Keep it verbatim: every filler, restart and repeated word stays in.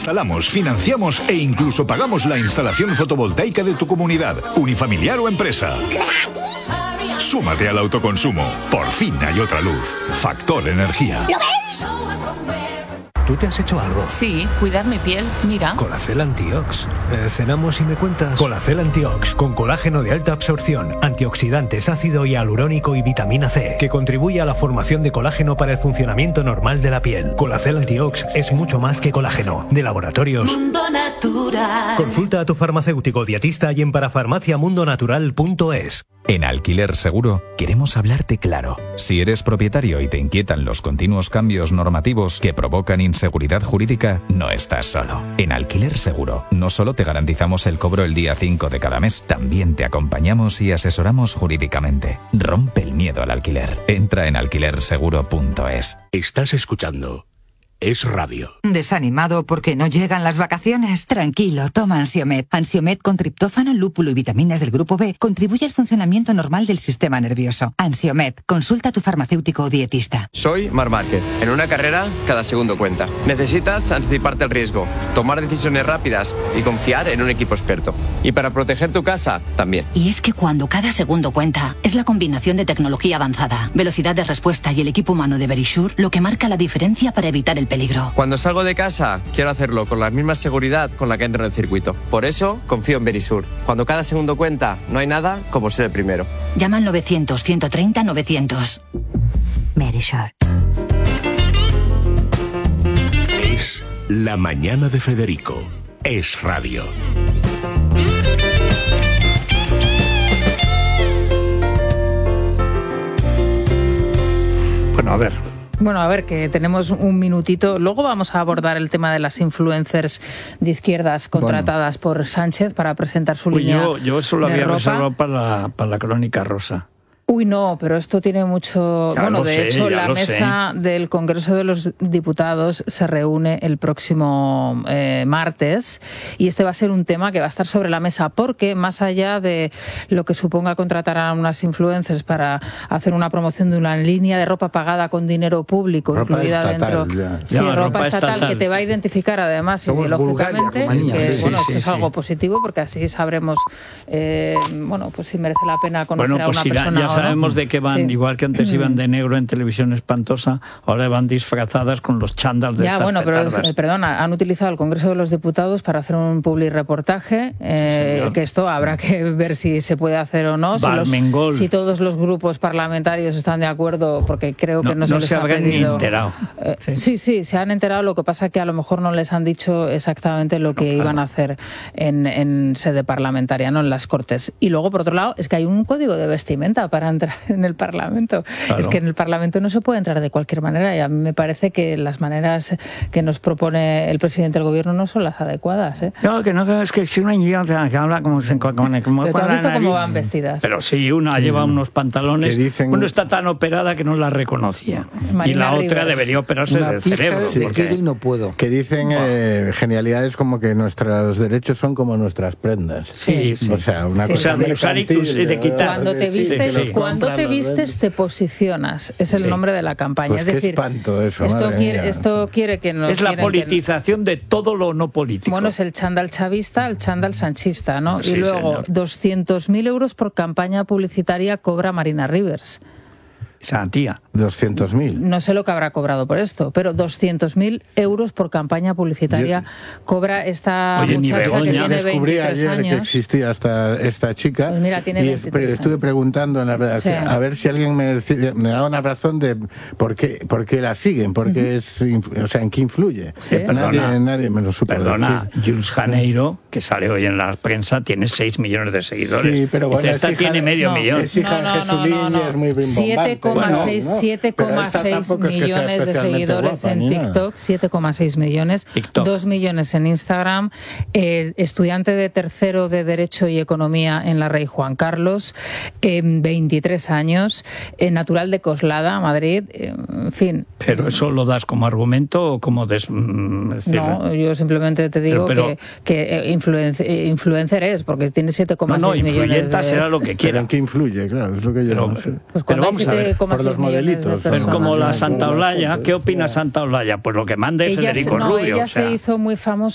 Instalamos, financiamos e incluso pagamos la instalación fotovoltaica de tu comunidad, unifamiliar o empresa. Súmate al autoconsumo. Por fin hay otra luz. Factor Energía. ¿Lo ves? ¿Tú te has hecho algo? Sí, cuidar mi piel, mira. Colacel Antiox. Eh, cenamos y me cuentas. Colacel Antiox, con colágeno de alta absorción, antioxidantes, ácido hialurónico y vitamina C, que contribuye a la formación de colágeno para el funcionamiento normal de la piel. Colacel Antiox es mucho más que colágeno. De Laboratorios Mundo Natural. Consulta a tu farmacéutico dietista y en parafarmaciamundonatural punto es. En Alquiler Seguro queremos hablarte claro. Si eres propietario y te inquietan los continuos cambios normativos que provocan inseguridad jurídica, no estás solo. En Alquiler Seguro no solo te garantizamos el cobro el día cinco de cada mes, también te acompañamos y asesoramos jurídicamente. Rompe el miedo al alquiler. Entra en alquiler seguro punto es. Estás escuchando Es Radio. ¿Desanimado porque no llegan las vacaciones? Tranquilo, toma Ansiomed. Ansiomed con triptófano, lúpulo y vitaminas del grupo B contribuye al funcionamiento normal del sistema nervioso. Ansiomed, consulta a tu farmacéutico o dietista. Soy Marc Márquez. En una carrera, cada segundo cuenta. Necesitas anticiparte al riesgo, tomar decisiones rápidas y confiar en un equipo experto. Y para proteger tu casa, también. Y es que cuando cada segundo cuenta, es la combinación de tecnología avanzada, velocidad de respuesta y el equipo humano de Verisure lo que marca la diferencia para evitar el peligro. Cuando salgo de casa, quiero hacerlo con la misma seguridad con la que entro en el circuito. Por eso, confío en Verisure. Cuando cada segundo cuenta, no hay nada como ser el primero. Llama al novecientos, ciento treinta, novecientos. Verisure. Es La Mañana de Federico. Es Radio. Bueno, a ver. Bueno, a ver, que tenemos un minutito. Luego vamos a abordar el tema de las influencers de izquierdas contratadas bueno. por Sánchez para presentar su pues línea yo, yo eso lo de había ropa. reservado para la, para la Crónica Rosa. Uy, no, pero esto tiene mucho... Ya bueno, de sé, hecho, la mesa sé. del Congreso de los Diputados se reúne el próximo eh, martes y este va a ser un tema que va a estar sobre la mesa porque, más allá de lo que suponga contratar a unas influencers para hacer una promoción de una línea de ropa pagada con dinero público, ropa incluida estatal, dentro... Ya. Sí, Ya, ropa, ropa estatal, estatal que te va a identificar, además, Somos ideológicamente, Bulgaria, que, sí, bueno, sí, eso sí, es sí. algo positivo porque así sabremos, eh, bueno, pues si merece la pena conocer Bueno, a pues una si la- persona ya o no. sabemos de qué van, Sí. igual que antes iban de negro en Televisión Espantosa, ahora van disfrazadas con los chándals de Ya, estas bueno, pero petardas. eh, perdona, han utilizado el Congreso de los Diputados para hacer un public reportaje, eh, señor. que esto habrá que ver si se puede hacer o no, si, los- Barmengol. si todos los grupos parlamentarios están de acuerdo, porque creo que no, No- se no les se ha habrán ni pedido. enterado. Eh, Sí. sí. sí, se han enterado, lo que pasa es que a lo mejor no les han dicho exactamente lo que No, claro. iban a hacer en, en sede parlamentaria, no en las Cortes. Y luego, por otro lado, es que hay un código de vestimenta para entrar en el Parlamento. Claro. Es que en el Parlamento no se puede entrar de cualquier manera y a mí me parece que las maneras que nos propone el presidente del gobierno no son las adecuadas, ¿eh? No, que no, es que si una idiota que habla como se como, como Pero tú por has la visto cómo nariz. van vestidas. Pero sí, una lleva unos pantalones. Que dicen- Uno está tan operada que no la reconocía. Marina y la otra Rivers. debería operarse Una del pija cerebro. de porque- quiero y no puedo. Que dicen eh, genialidades como que nuestros derechos son como nuestras prendas. Sí, sí. O sea, una Sí. cosa O sea, de usar y mercantil, tus- y de quitar. Cuando te Sí, vistes, que los cuando compran, te los vistes venden. te posicionas. Es el Sí. nombre de la campaña. Pues es qué decir, espanto eso, esto madre quiere, mía. esto quiere que nos Es la quieren que- politización de todo lo no político. Bueno, es el chándal chavista, el chándal sanchista, ¿no? Sí, y luego, señor. doscientos mil euros por campaña publicitaria cobra Marina Rivers. Esa tía. doscientos mil. No sé lo que habrá cobrado por esto, pero doscientos mil euros por campaña publicitaria cobra esta Oye, ni muchacha que Begoña. tiene Descubrí veintitrés ayer que años. existía esta, esta chica. Pues mira, tiene y veintitrés pero estuve años. preguntando en la redacción Sí. a ver si alguien me, decía- me daba una razón de por qué, por qué la siguen, por qué es, inf- o sea, en qué influye. Sí. Nadie, Perdona. nadie me lo supo Perdona, decir. Jules Janeiro, que sale hoy en la prensa, tiene seis millones de seguidores. Sí, pero bueno, esta es hija tiene de- medio No, millón. Es hija No, de no, no, Jesulín no, no. y es muy rimbombante. siete coma seis Bueno, ¿no? siete Pero coma esta seis tampoco es que sea millones de especialmente seguidores guapa, en ni nada. TikTok, siete coma seis millones, TikTok. dos millones en Instagram, eh, estudiante de tercero de Derecho y Economía en la Rey Juan Carlos, eh, veintitrés años, eh, natural de Coslada, Madrid, eh, en fin. Pero eso lo das como argumento o como des... mm, es decir, No, yo simplemente te digo Pero- que, que eh, influencer, eh, influencer es, porque tiene siete coma no, no, seis millones influyenta de... será lo que Pero quiera. en qué influye, claro, es lo que yo Pero- no sé. Pues Pero cuando hay vamos a ver, siete coma por seis los millones de modelitos, Pero personas. como la Personas, Santa ¿no? Olaya, ¿qué opina Santa Olaya? Pues lo que mande Ella, se- Federico no, Rubio. ella o sea. se hizo muy famosa